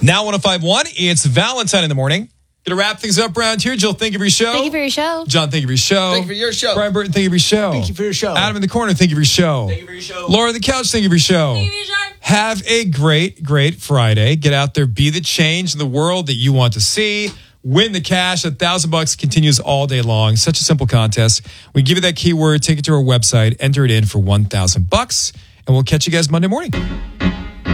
Now 105.1, it's Valentine in the morning. Gonna wrap things up around here. Jill, thank you for your show. Thank you for your show. John, thank you for your show. Thank you for your show. Brian Burton, thank you for your show. Thank you for your show. Adam in the corner, thank you for your show. Thank you for your show. Laura on the couch, thank you for your show. Thank you for your show. Have a great, great Friday. Get out there, be the change in the world that you want to see. Win the cash. $1,000 continues all day long. Such a simple contest. We give you that keyword, take it to our website, enter it in for $1,000, and we'll catch you guys Monday morning.